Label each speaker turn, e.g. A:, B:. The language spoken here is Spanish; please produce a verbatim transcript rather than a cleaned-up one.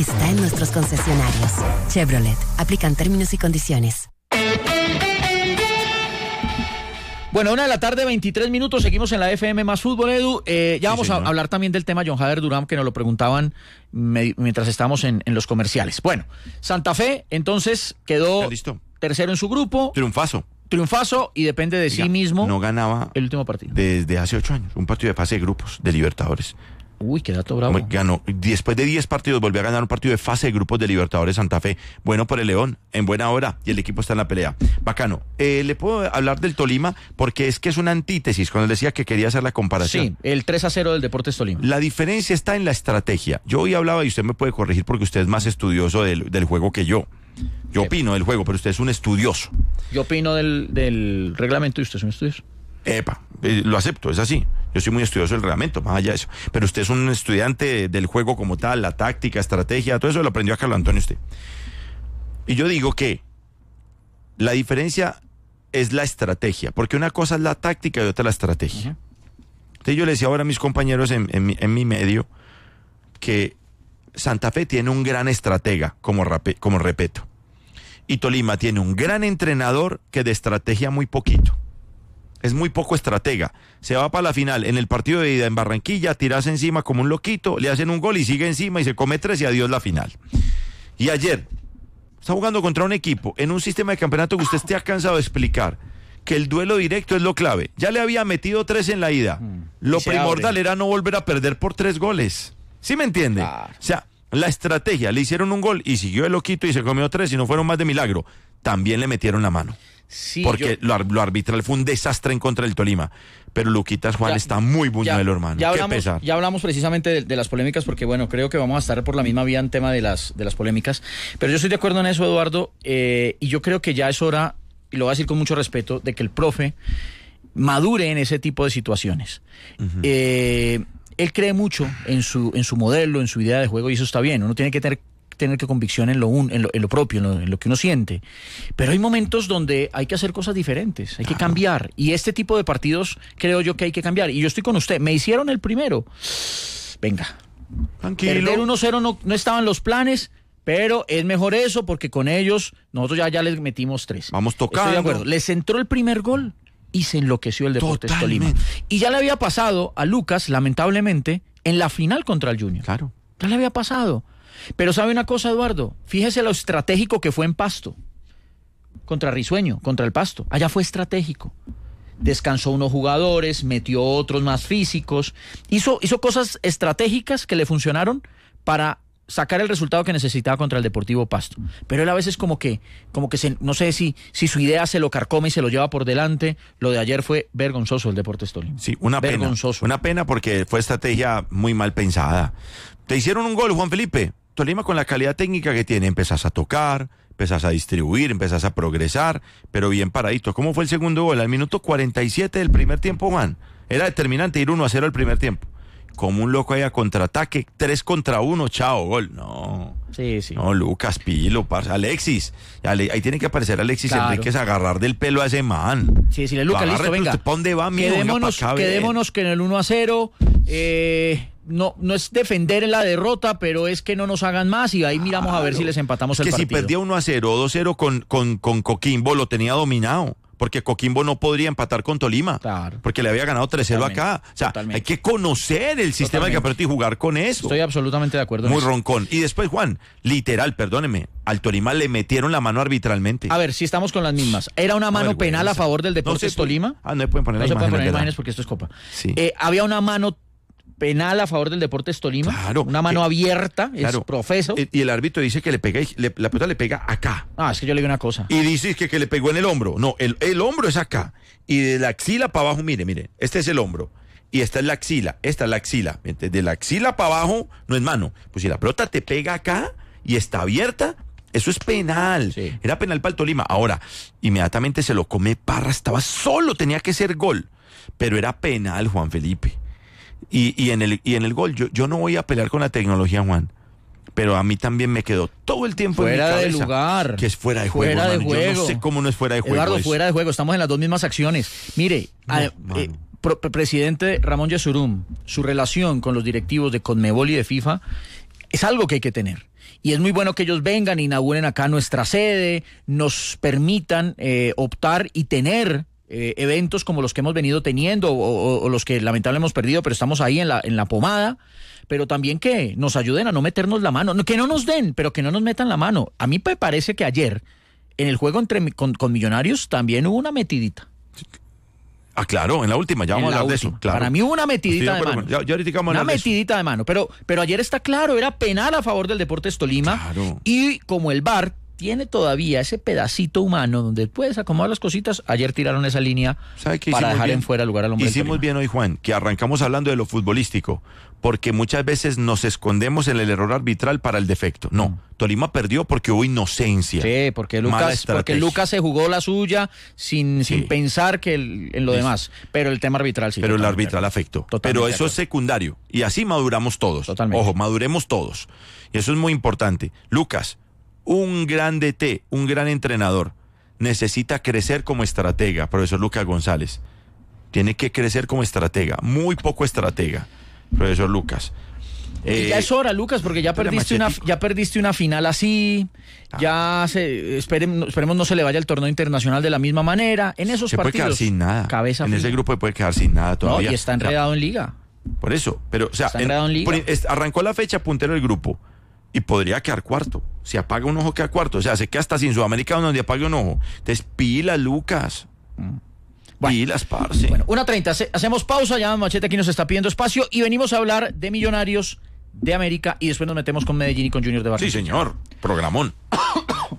A: Está en nuestros concesionarios. Chevrolet. Aplican términos y condiciones.
B: Bueno, una de la tarde, veintitrés minutos, seguimos en la F M más Fútbol, Edu. Eh, ya sí, vamos señor. a hablar también del tema John Jader Durán, que nos lo preguntaban me, mientras estábamos en, en los comerciales. Bueno, Santa Fe, entonces, quedó tercero en su grupo.
C: Triunfazo.
B: Triunfazo y depende de Oiga, sí mismo.
C: No ganaba
B: el último partido.
C: Desde hace ocho años, un partido de fase de grupos de Libertadores.
B: Uy, qué dato bravo.
C: Ganó, después de diez partidos volvió a ganar un partido de fase de grupos de Libertadores Santa Fe. Bueno por el León, en buena hora, y el equipo está en la pelea. Bacano. Eh, le puedo hablar del Tolima, porque es que es una antítesis, cuando decía que quería hacer la comparación.
B: Sí, el tres a cero del Deportes Tolima.
C: La diferencia está en la estrategia. Yo hoy hablaba, y usted me puede corregir porque usted es más estudioso del, del juego que yo. Yo opino del juego, pero usted es un estudioso.
B: Yo opino del, del reglamento y usted es un estudioso.
C: Epa, eh, lo acepto, es así. Yo soy muy estudioso del reglamento, más allá de eso. Pero usted es un estudiante del juego como tal, la táctica, estrategia, todo eso lo aprendió a Carlos Antonio usted. Y yo digo que la diferencia es la estrategia, porque una cosa es la táctica y otra la estrategia. Uh-huh. Entonces yo le decía ahora a mis compañeros en, en, mi, en mi medio que Santa Fe tiene un gran estratega, como, rape, como repeto. Y Tolima tiene un gran entrenador que de estrategia muy poquito. Es muy poco estratega. Se va para la final. En el partido de ida en Barranquilla, tiras encima como un loquito, le hacen un gol y sigue encima y se come tres y adiós la final. Y ayer, está jugando contra un equipo en un sistema de campeonato que usted esté cansado de explicar, que el duelo directo es lo clave. Ya le había metido tres en la ida. Mm. Lo primordial era no volver a perder por tres goles. ¿Sí me entiende? Claro. O sea, la estrategia, le hicieron un gol y siguió el loquito y se comió tres y no fueron más de milagro. También le metieron la mano. Sí, porque yo... lo, lo arbitral fue un desastre en contra del Tolima. Pero Luquitas Juan ya, está muy buñuelo, hermano.
B: Ya hablamos,
C: Qué pesar.
B: Ya hablamos precisamente de, de las polémicas, porque bueno, creo que vamos a estar por la misma vía en tema de las, de las polémicas. Pero yo estoy de acuerdo en eso, Eduardo, eh, y yo creo que ya es hora, y lo voy a decir con mucho respeto, de que el profe madure en ese tipo de situaciones. Uh-huh. Eh, él cree mucho en su, en su modelo, en su idea de juego, y eso está bien. Uno tiene que tener tener que convicción en lo, un, en lo, en lo propio, en lo, en lo que uno siente. Pero hay momentos donde hay que hacer cosas diferentes, hay que cambiar. Y este tipo de partidos creo yo que hay que cambiar. Y yo estoy con usted. Me hicieron el primero. Venga.
C: Tranquilo.
B: Perder uno cero no, no estaban los planes, pero es mejor eso porque con ellos nosotros ya, ya les metimos tres.
C: Vamos tocando.
B: Estoy de acuerdo. Les entró el primer gol y se enloqueció el Deportes Tolima. Y ya le había pasado a Lucas, lamentablemente, en la final contra el Junior.
C: Claro.
B: Ya le había pasado. Pero ¿sabe una cosa, Eduardo? Fíjese lo estratégico que fue en Pasto. Contra Risueño, contra el Pasto. Allá fue estratégico. Descansó unos jugadores, metió otros más físicos. Hizo, hizo cosas estratégicas que le funcionaron para sacar el resultado que necesitaba contra el Deportivo Pasto. Pero él a veces como que, como que se, no sé si, si su idea se lo carcome y se lo lleva por delante. Lo de ayer fue vergonzoso el Deportes Tolima.
C: Sí, una
B: vergonzoso.
C: pena. Una pena porque fue estrategia muy mal pensada. Te hicieron un gol, Juan Felipe. Tolima, con la calidad técnica que tiene, empezás a tocar, empezás a distribuir, empezás a progresar, pero bien paradito. ¿Cómo fue el segundo gol? Al minuto cuarenta y siete del primer tiempo, Juan. Era determinante ir uno a cero al primer tiempo. Como un loco ahí a contraataque, tres contra uno, chao, gol. No.
B: Sí, sí.
C: No, Lucas, Pilo, Alexis. Ahí tiene que aparecer Alexis claro. Enríquez a agarrar del pelo a ese man.
B: Sí, sí, Lucas, listo, venga.
C: ¿Para dónde va, mijo?
B: Quedémonos,
C: Venga,
B: quedémonos que en el uno a cero, eh... No, no es defender la derrota, pero es que no nos hagan más y ahí miramos claro. a ver si les empatamos el
C: que
B: partido.
C: Que si perdía uno a cero o dos cero con, con, con Coquimbo lo tenía dominado, porque Coquimbo no podría empatar con Tolima,
B: claro.
C: porque le había ganado tres cero acá. O sea, totalmente. Hay que conocer el sistema de campeonato y jugar con eso.
B: Estoy absolutamente de acuerdo.
C: Muy
B: en eso.
C: roncón. Y después, Juan, literal, perdóneme, al Tolima le metieron la mano arbitralmente.
B: A ver, si estamos con las mismas. ¿Era una mano penal a favor del Deportes
C: no
B: Tolima?
C: Ah, no se pueden poner
B: no
C: las
B: se
C: imágenes.
B: No se pueden poner imágenes porque esto es Copa.
C: Sí.
B: Eh, había una mano penal a favor del Deportes Tolima,
C: claro,
B: una mano
C: que,
B: abierta,
C: claro,
B: es profeso.
C: Y el árbitro dice que le pega, le, la pelota le pega acá.
B: Ah, es que yo le digo una cosa.
C: Y dice que, que le pegó en el hombro. No, el, el hombro es acá. Y de la axila para abajo, mire, mire, este es el hombro. Y esta es la axila, esta es la axila. De la axila para abajo no es mano. Pues si la pelota te pega acá y está abierta, eso es penal.
B: Sí.
C: Era penal para el Tolima. Ahora, inmediatamente se lo come Parra, estaba solo, tenía que ser gol. Pero era penal, Juan Felipe. Y, y, en el, y en el gol, yo, yo no voy a pelear con la tecnología, Juan, pero a mí también me quedó todo el tiempo
B: fuera
C: en mi cabeza
B: de lugar,
C: que es fuera de
B: fuera
C: juego,
B: de
C: hermano.
B: juego.
C: Yo no sé cómo no es fuera de juego.
B: Eduardo,
C: eso.
B: fuera de juego, estamos en las dos mismas acciones. Mire,
C: no,
B: a, eh, pro, presidente Ramón Yesurum, su relación con los directivos de Conmebol y de FIFA es algo que hay que tener. y es muy bueno que ellos vengan, inauguren acá nuestra sede, nos permitan eh, optar y tener eh, eventos como los que hemos venido teniendo o, o, o los que lamentablemente hemos perdido, pero estamos ahí en la, en la pomada, pero también que nos ayuden a no meternos la mano, que no nos den, pero que no nos metan la mano. A mí me parece que ayer, en el juego entre con, con Millonarios, también hubo una metidita.
C: Ah, claro, en la última, ya vamos a hablar de eso. Claro.
B: Para mí hubo una metidita de, de mano.
C: Ya, ya ahorita vamos a hablar
B: una
C: de
B: metidita
C: eso.
B: de mano, pero, pero ayer está claro, era penal a favor del Deportes Tolima.
C: Claro.
B: Y como el V A R tiene todavía ese pedacito humano donde puedes acomodar las cositas, ayer tiraron esa línea para dejar bien en fuera el lugar al hombre.
C: Hicimos bien hoy, Juan, que arrancamos hablando de lo futbolístico, porque muchas veces nos escondemos en el error arbitral para el defecto. No, mm. Tolima perdió porque hubo inocencia.
B: Sí, porque Lucas, porque Lucas se jugó la suya sin, sí. sin pensar que el, en lo sí. demás. Pero el tema arbitral sí.
C: Pero el arbitral afectó. Pero eso es secundario. Y así maduramos todos.
B: Totalmente.
C: Ojo, maduremos todos. Y eso es muy importante. Lucas, un gran D T, un gran entrenador, necesita crecer como estratega, profesor Lucas González. Tiene que crecer como estratega, muy poco estratega, profesor Lucas.
B: Eh, ya es hora, Lucas, porque ya perdiste una ya perdiste una final así, ah. ya se, esperemos, esperemos no se le vaya el torneo internacional de la misma manera. En esos
C: se
B: partidos.
C: Se puede quedar sin nada.
B: Cabeza
C: en
B: fría.
C: Ese grupo puede quedar sin nada todavía.
B: No, y está enredado en liga.
C: Por eso, pero o sea,
B: está enredado en, en liga.
C: Arrancó la fecha puntero del grupo y podría quedar cuarto. Si apaga un ojo, queda cuarto. O sea, se queda hasta sin Sudamericano donde apague un ojo. Entonces, pila, Lucas. Mm. Bueno, pilas, parce.
B: Bueno, una treinta. Hacemos pausa, ya Machete aquí nos está pidiendo espacio y venimos a hablar de Millonarios, de América y después nos metemos con Medellín y con Junior de Barranquilla.
C: Sí, señor. Programón.